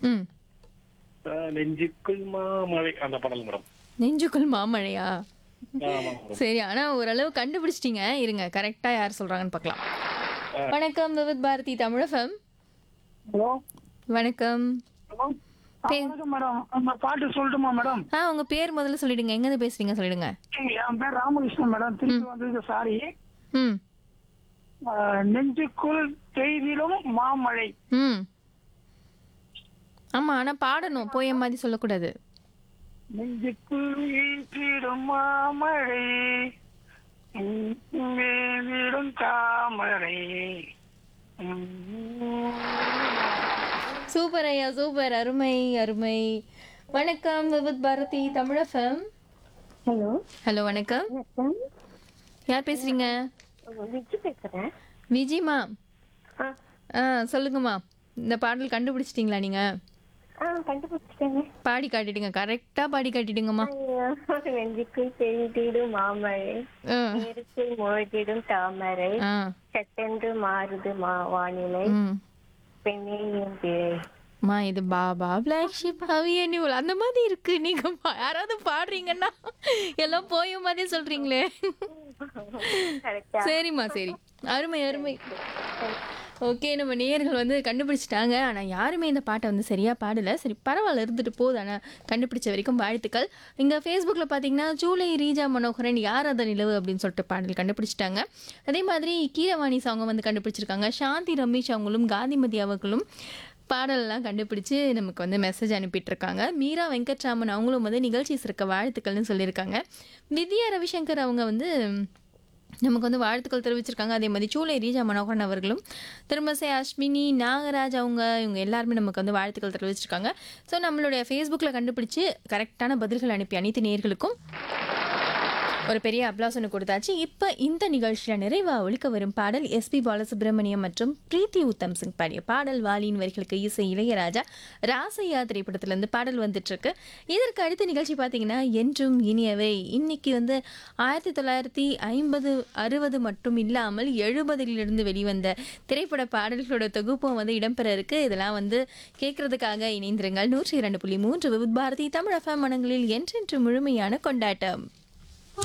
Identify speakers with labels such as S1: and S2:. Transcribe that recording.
S1: ம்.
S2: நெஞ்சுக்குள் மாமழை அந்த பாடல் மேடம்.
S1: நெஞ்சுக்குள் மாமழையா?
S2: ஆமா மேடம்.
S1: சரி, ஆனா ஓரளவு கண்டுபிடிச்சிட்டீங்க. இருங்க கரெக்ட்டா யார் சொல்றாங்கன்னு பார்க்கலாம். வணக்கம் விவித் பாரதி தமிழ் எஃப்எம்.
S3: ஹலோ
S1: வணக்கம்.
S3: ஹலோ
S1: பே-
S3: வணக்கம் மேடம். அந்த பாட்டு சொல்லட்டுமா மேடம்?
S1: உங்க பேர் முதல்ல சொல்லிடுங்க. எங்க இருந்து பேசுறீங்க சொல்லிடுங்க.
S3: என் பேர் ராமகிருஷ்ணன் மேடம். திருப்பி வந்ததுக்கு சாரி.
S1: ம்.
S3: நெஞ்சுக்குள் பெய்திடும் மாமழை.
S1: ம். ஆமா, ஆனா பாடணும். போய மாதிரி சொல்லக்கூடாது.
S3: நெஞ்சுக்குள் வீசிடும் மாமழை, வீடும் தாமரை.
S1: சூப்பர் ஐயா, சூப்பர். அருமை அருமை. வணக்கம் Vividh Bharathi Tamil FM.
S4: Hello
S1: hello, வணக்கம்.
S4: வணக்கம்.
S1: யார் பேசுறீங்க?
S4: விஜி பேசுறேன்.
S1: விஜிமா.
S4: ஆ
S1: சொல்லுங்கம்மா. இந்த பாடல் கண்டுபிடிச்சிட்டீங்களா நீங்க?
S4: கண்டுபிடிச்சிட்டேங்க.
S1: பாடி காட்டிடுங்க. கரெக்டா பாடி காட்டிடுங்கம்மா.
S4: நெஞ்சுக்குள் பெய்திடும் மாமழை,
S1: ஆ.
S4: நேருக்குள் மூழ்கிடும் தாமரை,
S1: ஆ.
S4: சட்டென்று மாறுது வானிலை,
S1: ம்.
S4: பெண்ணே என் பிழை.
S1: அம்மா, இது பாபா பிளாக் ஷிப் ஹவியனியூல் அந்த மாதிரி இருக்கு. நீங்க யாராவது பாடுறீங்கன்னா எல்லாம் போய மாதிரி சொல்றீங்களே.
S4: கரெக்டா?
S1: சரிம்மா, சரி. அருமை அருமை. ஓகே, நம்ம நேயர்கள் வந்து கண்டுபிடிச்சிட்டாங்க. ஆனால் யாருமே இந்த பாட்டை வந்து சரியாக பாடலை. சரி, பரவாயில்ல, இருந்துட்டு போகுது. ஆனால் கண்டுபிடிச்ச வரைக்கும் வாழ்த்துக்கள். இங்கே ஃபேஸ்புக்கில் பார்த்தீங்கன்னா ஜூலை ரீஜா மனோகரன் யார் அத நிலவு அப்படின்னு சொல்லிட்டு பாடல் கண்டுபிடிச்சிட்டாங்க. அதே மாதிரி கீரவாணி சாங்கை வந்து கண்டுபிடிச்சிருக்காங்க. சாந்தி ரமேஷ் அவங்களும் காந்திமதி அவர்களும் பாடலெல்லாம் கண்டுபிடிச்சு நமக்கு வந்து மெசேஜ் அனுப்பிட்டுருக்காங்க. மீரா வெங்கட்ராமன் அவங்களும் வந்து நிகழ்ச்சி சிறக்க வாழ்த்துக்கள்னு சொல்லியிருக்காங்க. வித்யா ரவிசங்கர் அவங்க வந்து நமக்கு வந்து வாழ்த்துக்கள் தெரிவிச்சிருக்காங்க. அதே மாதிரி சூளை ரீஜா மனோகரன் அவர்களும், திருமசை அஸ்மினி நாகராஜ் இவங்க எல்லாருமே நமக்கு வந்து வாழ்த்துக்கள் தெரிவிச்சிருக்காங்க. ஸோ நம்மளுடைய ஃபேஸ்புக்கில் கண்டுபிடிச்சு கரெக்டான பதில்கள் அனுப்பி அனைத்து நேயர்களுக்கும் ஒரு பெரிய அப்ளாசனை கொடுத்தாச்சு. இப்போ இந்த நிகழ்ச்சியில் நிறைவாக ஒழிக்க வரும் பாடல் எஸ்பி பாலசுப்ரமணியம் மற்றும் பிரீத்தி உத்தம் சிங் பாடிய பாடல். வாலியின் வரிகளுக்கு இசை இளையராஜா. ராசையா திரைப்படத்திலேருந்து பாடல் வந்துட்டுருக்கு. இதற்கு அடுத்த நிகழ்ச்சி பார்த்தீங்கன்னா என்றும் இனியவை. இன்னைக்கு வந்து 1950 60 மட்டும் இல்லாமல் 70லிருந்து வெளிவந்த திரைப்பட பாடல்களோட தொகுப்பும் வந்து இடம்பெற இருக்கு. இதெல்லாம் வந்து கேட்கறதுக்காக இணைந்திருங்கள். 102.3 விவித் பாரதி தமிழ் எஃப்எம் மனங்களில் என்றென்று முழுமையான கொண்டாட்டம்.